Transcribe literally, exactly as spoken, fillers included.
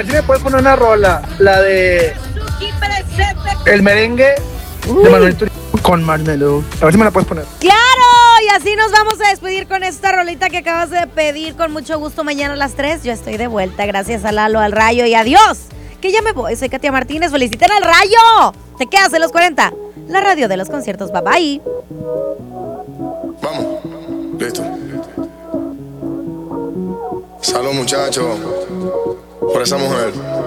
ver si me puedes poner una rola, la de El merengue Uy. de Manuel Turizo con Marmelo. A ver si me la puedes poner. ¡Claro! Y así nos vamos a despedir con esta rolita que acabas de pedir. Con mucho gusto, mañana a las tres. Yo estoy de vuelta. Gracias a Lalo, al Rayo y adiós. Que ya me voy. Soy Katia Martínez. ¡Feliciten al Rayo! Te quedas en los cuarenta. La radio de los conciertos. Bye bye. Vamos. Listo. Salud, muchachos. Por esa mujer.